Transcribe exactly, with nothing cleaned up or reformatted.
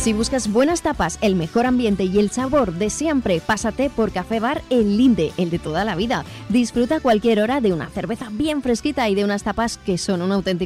Si buscas buenas tapas, el mejor ambiente y el sabor de siempre, pásate por Café Bar El Linde, el de toda la vida. Disfruta a cualquier hora de una cerveza bien fresquita y de unas tapas que son un auténtico